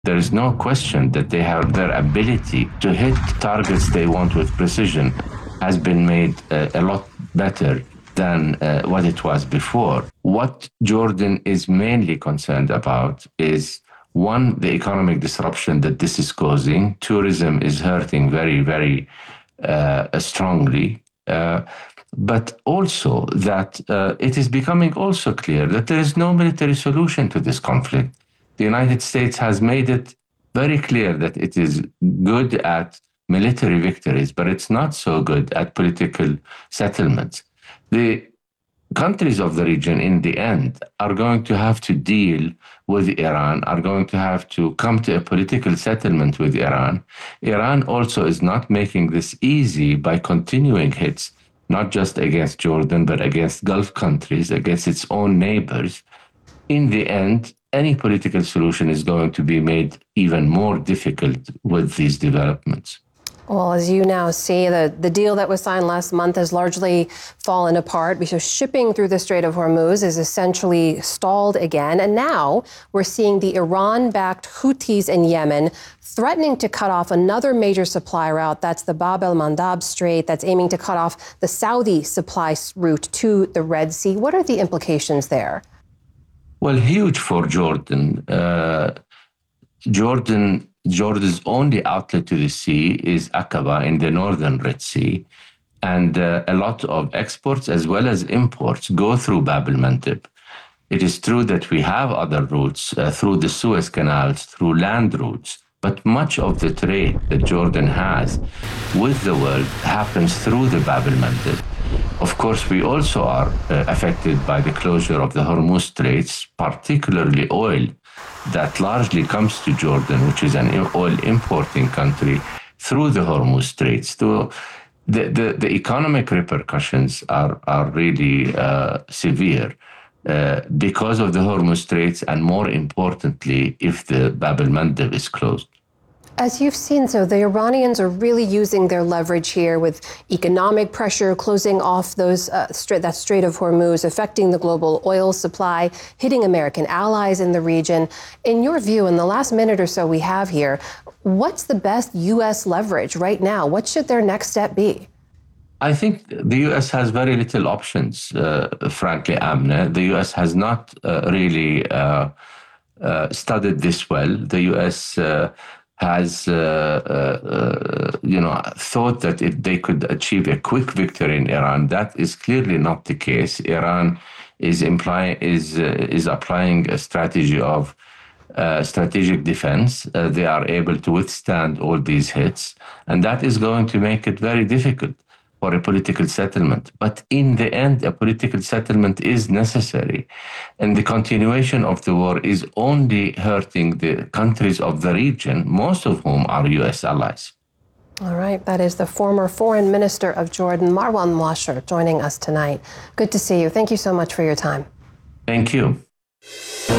There is no question that they have their ability to hit targets they want with precision has been made a lot better than what it was before. What Jordan is mainly concerned about is, one, the economic disruption that this is causing. Tourism is hurting very, very strongly. But also that it is becoming also clear that there is no military solution to this conflict. The United States has made it very clear that it is good at military victories, but it's not so good at political settlements. The countries of the region, in the end, are going to have to deal with Iran, are going to have to come to a political settlement with Iran. Iran also is not making this easy by continuing hits, not just against Jordan, but against Gulf countries, against its own neighbors. In the end, any political solution is going to be made even more difficult with these developments. Well, as you now see, the deal that was signed last month has largely fallen apart because shipping through the Strait of Hormuz is essentially stalled again. And now we're seeing the Iran-backed Houthis in Yemen threatening to cut off another major supply route. That's the Bab el-Mandab Strait that's aiming to cut off the Saudi supply route to the Red Sea. What are the implications there? Well, huge for Jordan. Jordan's only outlet to the sea is Aqaba in the northern Red Sea. And a lot of exports as well as imports go through Bab el-Mandab. It is true that we have other routes through the Suez canals, through land routes, but much of the trade that Jordan has with the world happens through the Bab el-Mandab. Of course, we also are affected by the closure of the Hormuz Straits, particularly oil that largely comes to Jordan, which is an oil importing country, through the Hormuz Straits. So the economic repercussions are really severe because of the Hormuz Straits, and more importantly, if the Bab el-Mandab is closed. As you've seen, so the Iranians are really using their leverage here with economic pressure, closing off that Strait of Hormuz, affecting the global oil supply, hitting American allies in the region. In your view, in the last minute or so we have here, what's the best U.S. leverage right now? What should their next step be? I think the U.S. has very little options, frankly, Amna. The U.S. has not really studied this well. The U.S. has thought that if they could achieve a quick victory in Iran. That is clearly not the case. Iran is applying a strategy of strategic defense. They are able to withstand all these hits, and that is going to make it very difficult for a political settlement. But in the end, a political settlement is necessary. And the continuation of the war is only hurting the countries of the region, most of whom are U.S. allies. All right, that is the former Foreign Minister of Jordan, Marwan Mawasher, joining us tonight. Good to see you. Thank you so much for your time. Thank you.